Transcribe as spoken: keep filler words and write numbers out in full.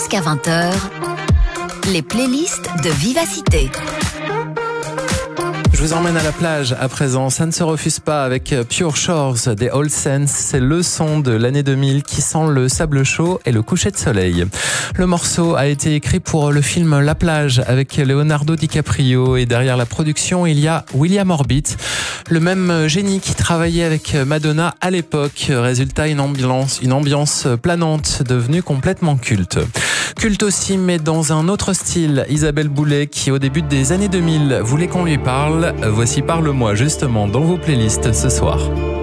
Jusqu'à vingt heures, les playlists de Vivacité. Je vous emmène à la plage à présent, ça ne se refuse pas avec Pure Shores des All Saints. C'est le son de l'année deux mille qui sent le sable chaud et le coucher de soleil. Le morceau a été écrit pour le film La plage avec Leonardo DiCaprio et derrière la production il y a William Orbit, le même génie qui travaillait avec Madonna à l'époque. Résultat, une ambiance, une ambiance planante devenue complètement culte. Culte aussi, mais dans un autre style. Isabelle Boulay qui au début des années deux mille voulait qu'on lui parle. Voici Parle-moi justement dans vos playlists ce soir.